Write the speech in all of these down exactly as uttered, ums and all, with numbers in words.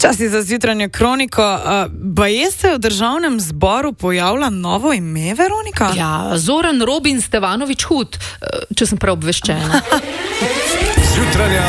Časi za zjutranjo kroniko. Uh, baje se je v državnem zboru pojavila novo ime, Veronika? Ja, Zoran Robin Stevanovič Hud, če sem prav obveščena. Zjutranja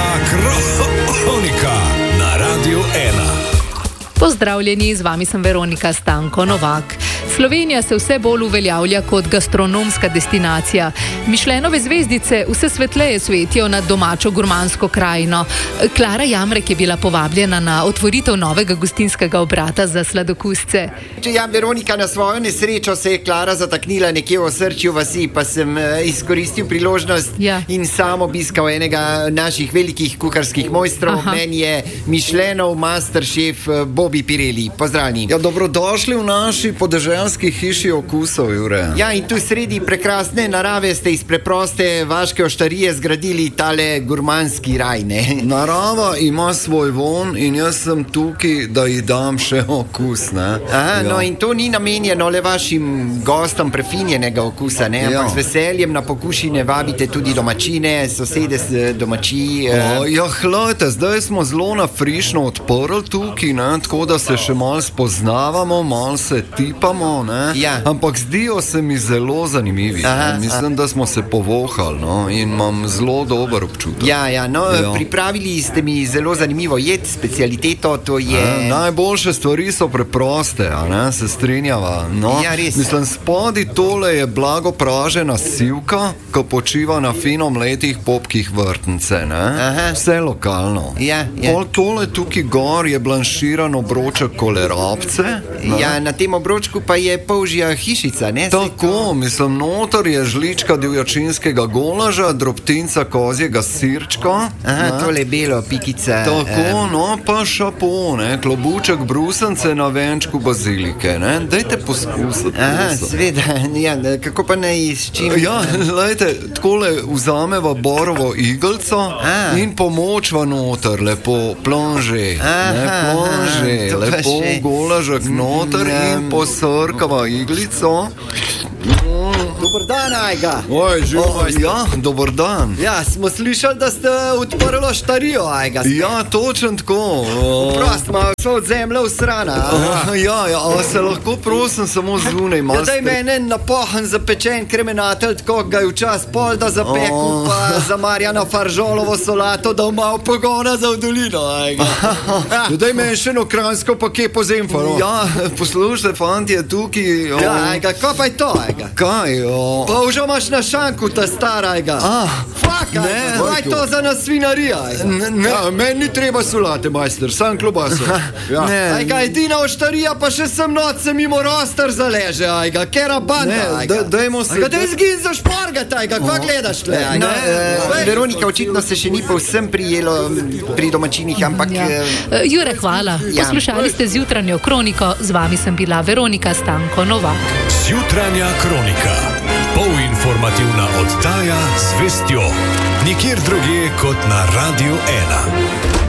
kronika na Radiu ena. Pozdravljeni, z vami sem Veronika Stanko Novak. Slovenija se vse bolj uveljavlja kot gastronomska destinacija. Mišlenove zvezdice vse svetleje svetijo nad domačo gurmansko krajino. Klara Jamrek je bila povabljena na otvoritev novega gostinskega obrata za sladokusce. Ja, Veronika, na svojo nesrečo se je Klara zataknila nekje v osrčju vasi, pa sem izkoristil priložnost ja. in sam obiskal enega naših velikih kuharskih mojstrov. Aha. Meni je Mišlenov masterchef Bobi Pirelli. Pozdravljeni. Ja, dobrodošli v naši podeželski hiši okusov, Jure. Ja, in tu sredi prekrasne narave ste iz preproste vaške oštarije zgradili tale gurmanski raj, ne? Narava ima svoj von in jaz sem tukaj, da ji dam še okus, ne? Aha, ja. no in to ni namenjeno le vašim gostom prefinjenega okusa, ne? Ampak Ja. z veseljem na pokušine vabite tudi domačine, sosede z domači. eh, O, ja, hlejte, zdaj smo zelo nafrišno odprli tukaj, ne? Tako da se še malo spoznavamo, malo se tipamo, ne? Ja. Ampak zdijo se mi zelo zanimivi. Aha, ne? Mislim, da smo se povohali, no? In imam zelo dober občutek. Ja, ja, no, Ja. pripravili ste mi zelo zanimivo jed, specialiteto, to je... E, najboljše stvari so preproste, a ne, se strinjava. No, Ja, res. mislim, spodi tole je blago pražena sivka, ko počiva na fino mletih popkih vrtnice, ne? Aha. Vse lokalno. Ja, ja. Pol tole tukaj gor je blanširan obroček kolerabce. ne? Ja, na tem obročku pa je polžja hišica, ne? Tako, mislim, notor je žlička divjačinskega golaža, drobtinca kozjega sirčka. Aha, ne? tole belo, pikica. Tako, em, no, pa šapo, ne, klobuček brusence na venčku bazilike, ne, dajte poskusiti. Aha, prosim. sveda, ja, kako pa naj s čim? Ja, lejte, takole vzameva borovo igelco A. in pomočva noter, lepo plonže, Aha, ne, plonže, aha, to pa lepo še- golažek noter Ja. in posrkava iglico. Dobar dan, Ajga. Oj, živo, ja, dober dan. Ja, smo slišali, da ste odprli štarijo, Ajga. Ja, točen tako. Prost, malo so od zemlje v srana. Uh, ja, ja, a se lahko prosim samo zunaj, Ja, malo daj stre- meni en napohen zapečen kremenatelj, tako ga je včas pol da zapekel, O. pa za Marjana Faržolovo solato, da malo pogona za v dolino, Ajga. Ja, daj meni še eno kranjsko pa kepo zemfalo. Ja, poslušajte, fantje, tukaj... O, Ja, Ajga, ko pa je to, Ajga? Kaj, o... Pa už imaš na šanku ta stara, Ajga. Ah, Fak, ne, Ajga, kaj je to za nas svinarija, Ajga? ne, ne, ja, meni ni treba solate, majster, sam klobaso. Ja. Ne, Ajga, edina oštarija, pa še sem noč se mimo roster zaleže, Ajga, kera banda, Ne, Ajga. da- dajmo se- Ajga, daj zgin za špargat, Ajga, kva gledaš tle, Ajga? No, eh, Veronika, očitno se še ni povsem prijelo m, pri domačinih, ampak... Ja. eh, Jure, hvala. Ja. Poslušali ste zjutranjo kroniko, z vami sem bila Veronika Stanko Novak. Zjutranja kronika. Polinformativna oddaja z vestjo. Nikjer drugje kot na Radiu ena.